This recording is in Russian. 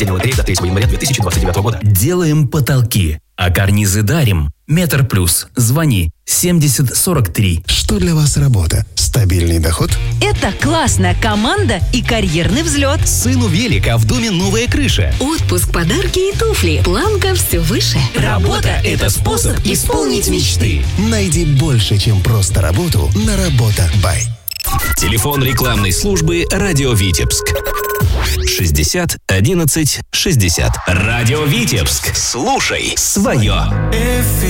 День лотереи до 3 января 2029 года. Делаем потолки, а карнизы дарим. Метр Плюс. Звони 7043. Что для вас работа? Стабильный доход? Это классная команда и карьерный взлет. Сыну велик, а в доме новая крыша. Отпуск, подарки и туфли. Планка все выше. Работа – это способ исполнить мечты. Найди больше, чем просто работу на Работа.бай. Телефон рекламной службы «Радио Витебск». 60 11 60. «Радио Витебск». Слушай свое.